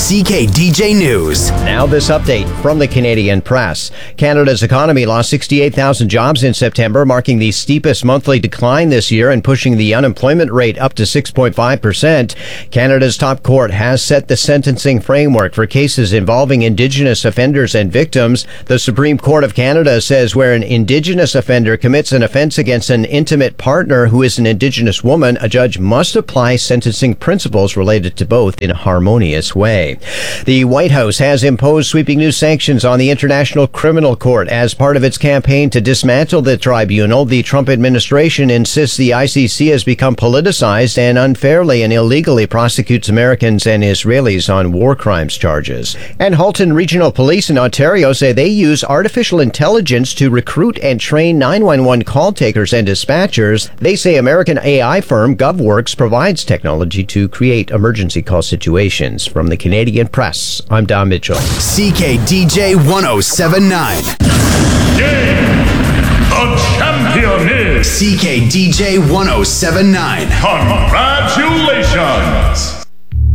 CKDJ News. Now this update from the Canadian Press. Canada's economy lost 68,000 jobs in September, marking the steepest monthly decline this year and pushing the unemployment rate up to 6.5%. Canada's top court has set the sentencing framework for cases involving Indigenous offenders and victims. The Supreme Court of Canada says where an Indigenous offender commits an offense against an intimate partner who is an Indigenous woman, a judge must apply sentencing principles related to both in a harmonious way. The White House has imposed sweeping new sanctions on the International Criminal Court as part of its campaign to dismantle the tribunal. The Trump administration insists the ICC has become politicized and unfairly and illegally prosecutes Americans and Israelis on war crimes charges. And Halton Regional Police in Ontario say they use artificial intelligence to recruit and train 911 call takers and dispatchers. They say American AI firm GovWorks provides technology to create emergency call situations. From the Canadian Press, I'm Don Mitchell. CKDJ 1079. The champion is CKDJ 1079. Congratulations!